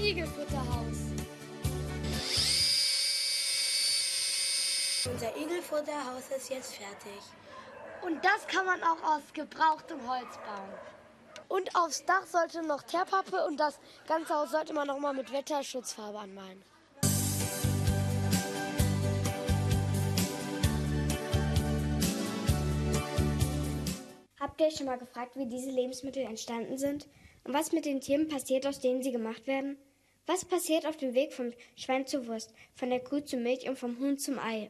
Igelfutterhaus. Unser Igelfutterhaus ist jetzt fertig. Und das kann man auch aus gebrauchtem Holz bauen. Und aufs Dach sollte noch Teerpappe und das ganze Haus sollte man noch mal mit Wetterschutzfarbe anmalen. Habt ihr euch schon mal gefragt, wie diese Lebensmittel entstanden sind? Und was mit den Tieren passiert, aus denen sie gemacht werden? Was passiert auf dem Weg vom Schwein zur Wurst, von der Kuh zur Milch und vom Huhn zum Ei?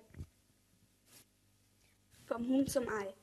Vom Huhn zum Ei.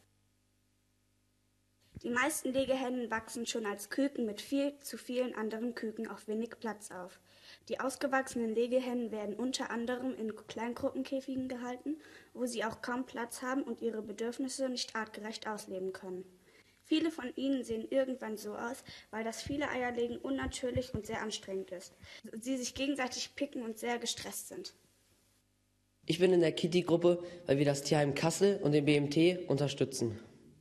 Die meisten Legehennen wachsen schon als Küken mit viel zu vielen anderen Küken auf wenig Platz auf. Die ausgewachsenen Legehennen werden unter anderem in Kleingruppenkäfigen gehalten, wo sie auch kaum Platz haben und ihre Bedürfnisse nicht artgerecht ausleben können. Viele von ihnen sehen irgendwann so aus, weil das viele Eierlegen unnatürlich und sehr anstrengend ist. Sie sich gegenseitig picken und sehr gestresst sind. Ich bin in der Kitty-Gruppe, weil wir das Tierheim Kassel und den BMT unterstützen.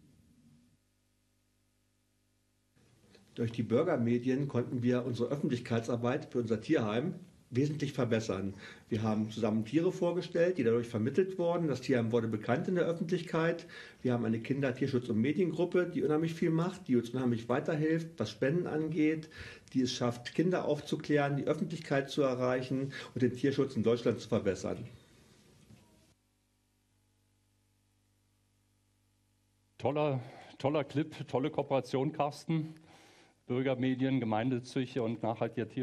Durch die Bürgermedien konnten wir unsere Öffentlichkeitsarbeit für unser Tierheim wesentlich verbessern. Wir haben zusammen Tiere vorgestellt, die dadurch vermittelt wurden. Das Tierheim wurde bekannt in der Öffentlichkeit. Wir haben eine Kinder-, Tierschutz- und Mediengruppe, die unheimlich viel macht, die uns unheimlich weiterhilft, was Spenden angeht, die es schafft, Kinder aufzuklären, die Öffentlichkeit zu erreichen und den Tierschutz in Deutschland zu verbessern. Toller Clip, tolle Kooperation, Carsten. Bürgermedien, Gemeinnützige und nachhaltiger Tierschutz.